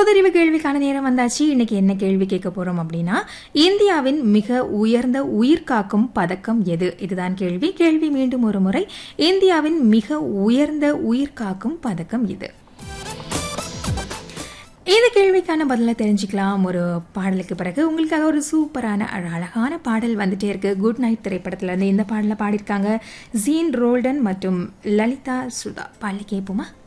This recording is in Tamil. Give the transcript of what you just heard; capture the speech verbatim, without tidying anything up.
பொதறிவு கேள்விக்கான நேரம் வந்தாச்சு. இன்னைக்கு என்ன கேள்வி கேட்க போறோம் அப்படின்னா, இந்தியாவின் மிக உயர்ந்த உயிர்காக்கும் பதக்கம் எது? இதுதான் கேள்வி. கேள்வி மீண்டும் ஒரு முறை, இந்தியாவின் மிக உயர்ந்த உயிர்காக்கும் பதக்கம் எது? இந்த கேள்விக்கான பதிலை தெரிஞ்சுக்கலாம் ஒரு பாடலுக்கு பிறகு. உங்களுக்காக ஒரு சூப்பரான அழகான பாடல் வந்துட்டே இருக்கு. குட் நைட் திரைப்படத்துல இருந்து இந்த பாடலை பாடியிருக்காங்க ஜீன் ரோல்டன் மற்றும் லலிதா சுதா. பாடலை கேட்போமா?